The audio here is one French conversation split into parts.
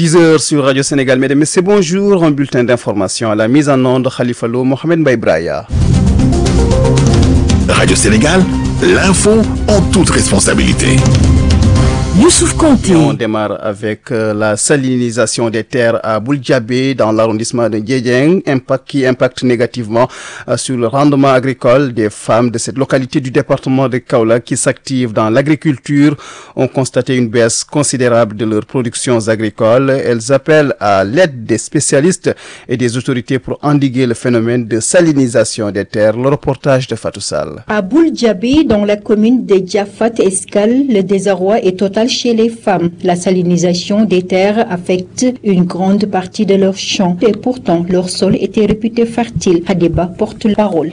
10h sur Radio Sénégal. Mesdames et messieurs, bonjour. Un bulletin d'information à la mise en onde Khalifa Lo, Mohamed Mbaye Braya. Radio Sénégal, l'info en toute responsabilité. Youssouf Konté. On démarre avec la salinisation des terres à Bouldiabé dans l'arrondissement de Ndiédiène, qui impacte négativement sur le rendement agricole des femmes de cette localité du département de Kaolack qui s'activent dans l'agriculture ont constaté une baisse considérable de leurs productions agricoles. Elles appellent à l'aide des spécialistes et des autorités pour endiguer le phénomène de salinisation des terres. Le reportage de Fatou Sall. À Bouldiabé, dans la commune de Diafat Escale, le désarroi est total chez les femmes. La salinisation des terres affecte une grande partie de leurs champs et pourtant leur sol était réputé fertile. Hadeba porte la parole.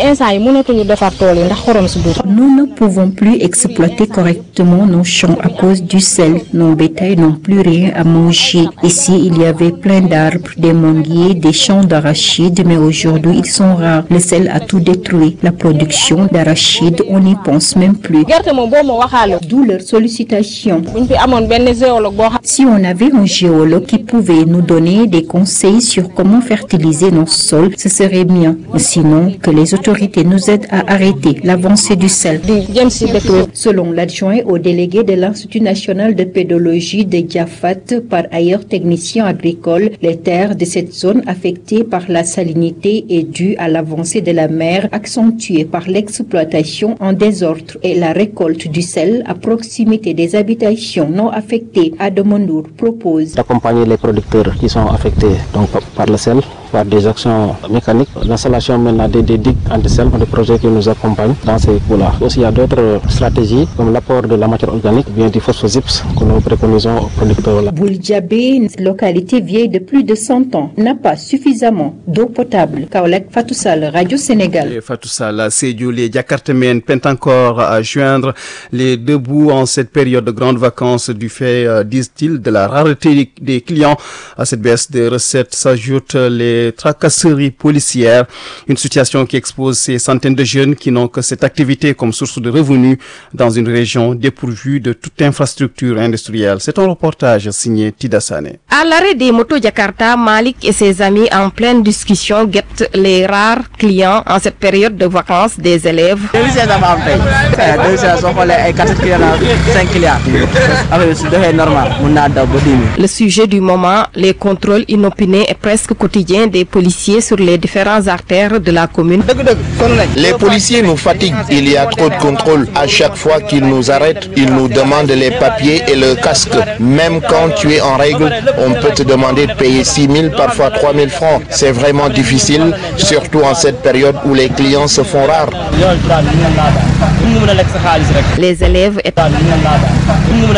Nous ne pouvons plus exploiter correctement nos champs à cause du sel. Nos bétails n'ont plus rien à manger. Ici, il y avait plein d'arbres, des manguiers, des champs d'arachides, mais aujourd'hui, ils sont rares. Le sel a tout détruit. La production d'arachides, on n'y pense même plus. D'où leur sollicitation. Si on avait un géologue qui pouvait nous donner des conseils sur comment fertiliser nos sols, ce serait bien. Sinon, que les autorités nous aident à arrêter l'avancée du sel. Selon l'adjoint au délégué de l'Institut national de pédologie de Diafat, par ailleurs technicien agricole, les terres de cette zone affectée par la salinité est due à l'avancée de la mer accentuée par l'exploitation en désordre et la récolte du sel à proximité des habitations non affectés. Adomondour propose d'accompagner les producteurs qui sont affectés donc par le sel, par des actions mécaniques, l'installation maintenant des digues anti-sel, des projets qui nous accompagnent dans ces coups-là. Aussi, il y a d'autres stratégies comme l'apport de la matière organique, bien du phosphosips que nous préconisons aux producteurs. Bouldiabé, une localité vieille de plus de 100 ans, n'a pas suffisamment d'eau potable. Kaolack, Fatou Sall, Radio Sénégal. Et Fatou Sall, Sédhiou, les Jakartamen peinent encore à joindre les deux bouts en cette période de grandes vacances du fait, disent-ils, de la rareté des clients. À cette baisse des recettes s'ajoutent les tracasseries policières, une situation qui expose ces centaines de jeunes qui n'ont que cette activité comme source de revenus dans une région dépourvue de toute infrastructure industrielle. C'est un reportage signé Tida Sané. À l'arrêt des motos Jakarta, Malik et ses amis en pleine discussion guettent les rares clients en cette période de vacances des élèves. Le sujet du moment, les contrôles inopinés et presque quotidiens des policiers sur les différentes artères de la commune. Les policiers nous fatiguent. Il y a trop de contrôles. À chaque fois qu'ils nous arrêtent, ils nous demandent les papiers et le casque. Même quand tu es en règle, on peut te demander de payer 6 000, parfois 3 000 francs. C'est vraiment difficile, surtout en cette période où les clients se font rares. Les élèves